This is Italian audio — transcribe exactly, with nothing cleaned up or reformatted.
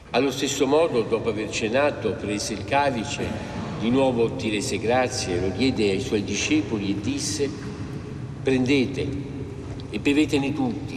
Allo stesso modo, dopo aver cenato, prese il calice, di nuovo ti rese grazie, lo diede ai suoi discepoli e disse: prendete e bevetene tutti,